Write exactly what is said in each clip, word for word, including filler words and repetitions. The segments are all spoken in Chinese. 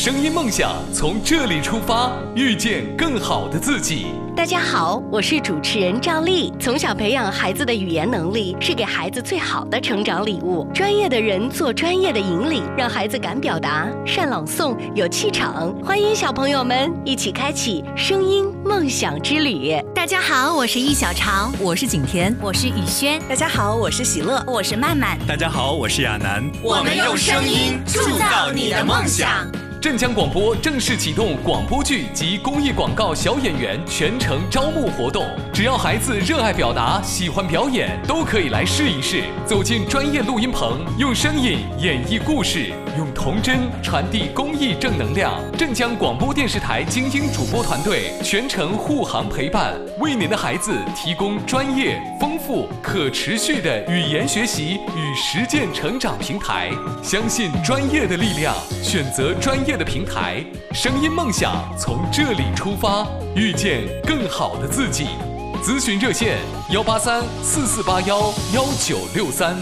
声音梦想从这里出发，遇见更好的自己。 大家好，我是主持人赵丽。从小培养孩子的语言能力，是给孩子最好的成长礼物。专业的人做专业的引领，让孩子敢表达、善朗诵、有气场。欢迎小朋友们一起开启声音梦想之旅。 大家好，我是易小潮， 我是景甜， 我是雨轩。 大家好，我是喜乐， 我是曼曼。 大家好，我是亚楠。 我们用声音铸造你的梦想。 镇江广播正式启动广播剧及公益广告小演员全程招募活动，只要孩子热爱表达、喜欢表演，都可以来试一试。走进专业录音棚，用声音演绎故事，用童真传递公益正能量。镇江广播电视台精英主播团队全程护航陪伴，为您的孩子提供专业、丰富、可持续的语言学习与实践成长平台。相信专业的力量，选择专业的平台，声音梦想从这里出发，遇见更好的自己。咨询热线：幺八三四四八幺幺九六三。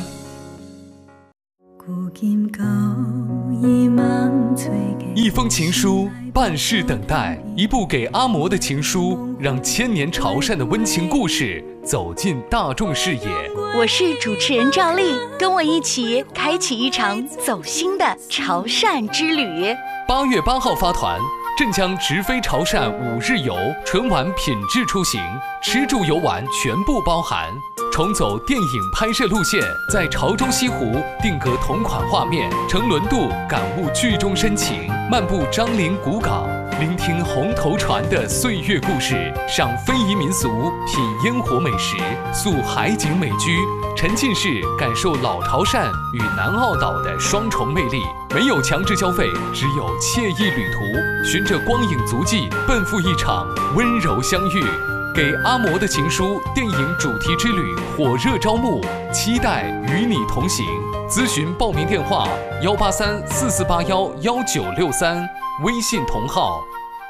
一封情书，半世等待，一部给阿嬷的情书，让千年潮汕的温情故事走进大众视野。 我是主持人赵丽，跟我一起开启一场走心的潮汕之旅。 八月八号发团，镇江直飞潮汕五日游，纯玩品质出行，吃住游玩全部包含。重走电影拍摄路线，在潮州西湖定格同款画面，乘轮渡感悟剧中深情，漫步樟林古港，聆听红头船的岁月故事，赏非遗民俗，品烟火美食，溯海景美居，沉浸式感受老潮汕与南澳岛的双重魅力。没有强制消费，只有惬意旅途，循着光影足迹，奔赴一场温柔相遇。给阿嬷的情书电影主题之旅火热招募，期待与你同行。咨询报名电话：幺八三四四八幺幺九六三，微信同号。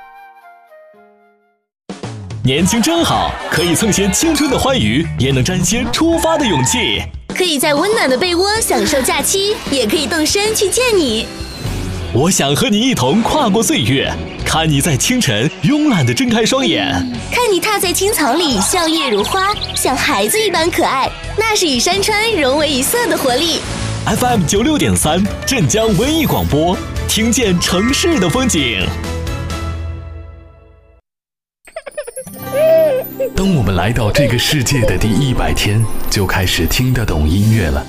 年轻真好，可以蹭些青春的欢愉，也能沾些出发的勇气。 可以在温暖的被窝享受假期，也可以动身去见你。 我想和你一同跨过岁月，看你在清晨慵懒地睁开双眼， 看你踏在青草里笑靥如花，像孩子一般可爱，那是与山川融为一色的活力。 F M 九六点三镇江文艺广播，听见城市的风景。 当我们来到这个世界的第一百天，就开始听得懂音乐了。